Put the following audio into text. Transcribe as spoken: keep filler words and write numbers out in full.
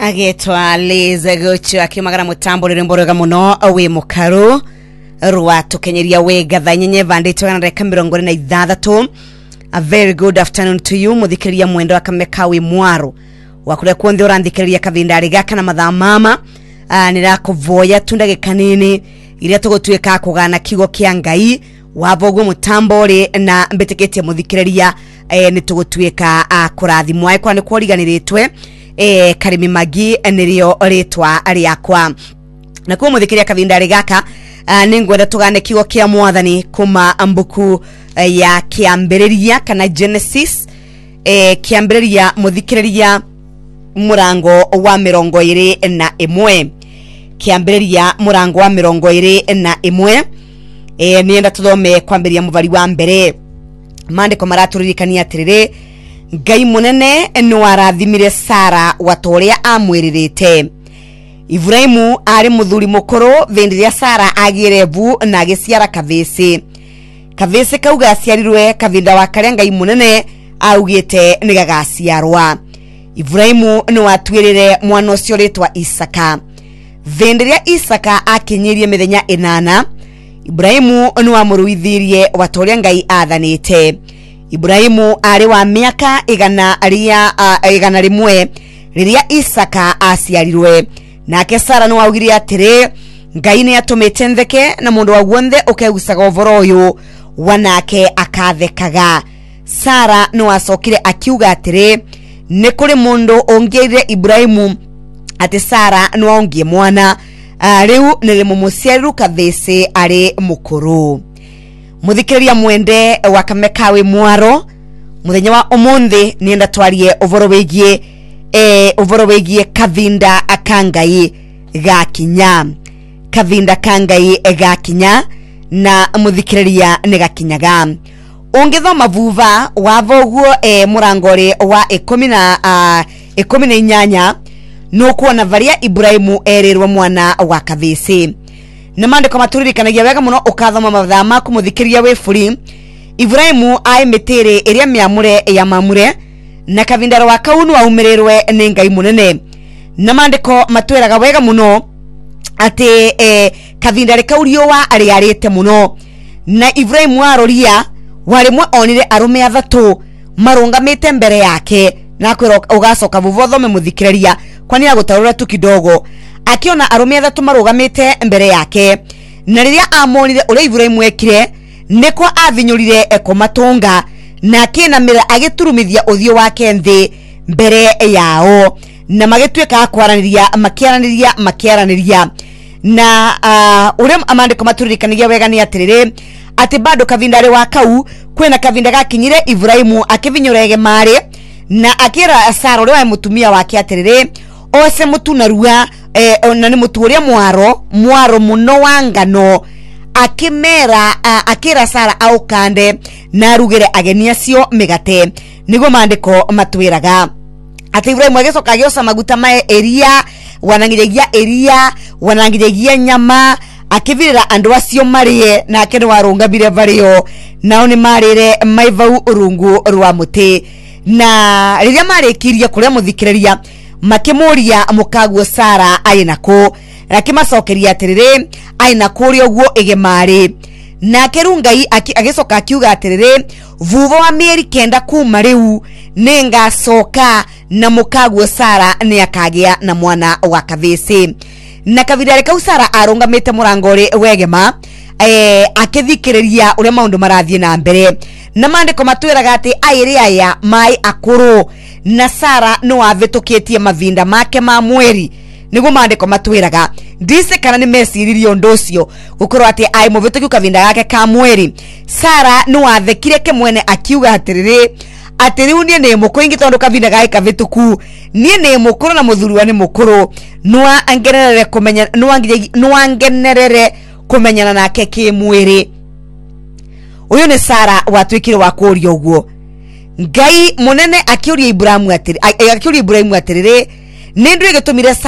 Agetwa Liza Gochu akimagara mutambo rirembo rega muno awe mukaru rwa tukenyeria we gatha nyenye vandito kana reka mirongo ine na ithathatu. A very good afternoon to you muthikiriria mwendo akamekawi mwaro wakure kuonthi urandikiriria kavindari gaka na mathaa mama. Uh, nirakuvoya tundage kanini iria tugutuika kugana kigo kia Ngai wavogo mutambo ri na mbeteketie muthikiriria eh, nitugutuika uh, kurathimwa kwa ni kworiganiritwe eh, Karimi Magi nirio ritwa riakwa na kwa muthikiria kavindari gaka uh, ningwenda tugane kigo kia mwathani kuma mbuku uh, ya kiambiriria kana Genesis eh, kiambiriria muthikiriria murango wa mirongo iri na imwe kiambiriria murango wa mirongo iri na imwe e, nienda tuthome kwambiria muvari wa mbere mandiko maraturirikania atiriri Ngai munene no arathimire Sara watoria amwiririte. Ibrahimu ari muthuri mukuru vendiria Sara agirevu na agiciara kavisi kavisi kauga aciarirwe kavinda wa karia Ngai munene augite ni gagaciarwa. Ibrahimu no atwirire mwana ucio ritwa Isaka. Vendiria Isaka akinyirie mithenya inana. Ibrahimu no amuruithirie watoria Ngai athanite. Ibrahimu ari wa miaka igana aria uh, igana rimwe riria Isaka aciarirwe. Nake Sara no augiria atiri Ngai ni atumite ntheke na mundu wa guonthe ukegusaga uvoro uyu wanake akathekaga. Sara no acokire akiuga atiri ne kuri mundu ongeire Ibrahimu ati Sara no ongie mwana uh, riu nire mumuciariru kathese ari mukuru. Muthikiriria mwende wakamekawe mwaro muthenya wa omonthi nienda twarie uvoro wegie eh uvoro wegie kavinda akangai gakinya kavinda kangai gakinya na muthikiriria ni gakinyaga. Ungithoma vuva wavoguo eh, murangori wa ikumi na uh, ikumi na inyanya no kuona varia Ibrahimu erirwa mwana wa kavisi. Na mandiko maturirikanagia wega muno ukathoma mathaa maku muthikiriria we free. Ibrahimu ai metere iria miamure ya mamure na kavindaro wa kaunu aumirirwe ni Ngai munene. Na mandiko matwiraga wega muno ati eh, kavindare kaurio wa ari arite muno na Ibrahimu aroria warimwe onire arume athatu marungamite mbere yake na kwira ugacoka vuvothome muthikiriria kwani agutarura tu kidogo akiona arume athatu marugamite mbere yake na riria amonire uri Ibrahimu ekire niko athinyurire ekomatunga na kina mira agiturumithia uthio wake nthi mbere yao na magitweka kwaraniria makiaraniria makiaraniria na uh, ure amandiko maturirikanagia wega ni atiriri ati bado kavindare wa kau kwena kavinda gakinyire Ibrahimu akivinyurege mari na akira Sara uri wa mutumia wake atiriri ose mutunarua eh, na ni muturia mwaro mwaro muno wangano akimera uh, akira Sara aukande na rugire ageni acio migate nigo mandiko matwiraga ati Ibrahimu agicoka agiosa maguta mae eria wanangiragia eria wanangiragia nyama akivirira andu acio marie na akene warungamire vario nao ni marire maivau urungu rwa muti na riria marikiria kuria muthikiriria makimuria mukaguo Sara ainako akimacokeria atiriri ainako ri oguo igemari na kerungai agicoka akiuga atiriri vuvo wa mieri kenda kuma riu ningacoka na mukaguo Sara ni akagia na mwana wa kavisi. Na kavidare kau Sara arungamite murangori wegema eh akithikiriria ure maundu marathie na mbere na mandiko matwiraga ati airi aya mai akuru na Sara no avitukitie mavinda make ma mweri nigo mandiko matwiraga ndise kana ni mesiririo ndocio gukorwo ati ai muvituki kavinda yake ka mweri. Sara no athekire ke mwene akiuga atiriri atiri unie ne mukwingi tondu kavinda gae kavituku nie ne mukuru na muthuri ni mukuru no angenerere kumenya no angire no angenerere kumenyana nake ki mwiri. Uyu ni Sara watwikire wa kuria uguo Ngai munene akiuria Ibrahimu atiri akiuria Ibrahimu atiriri nindu igitumire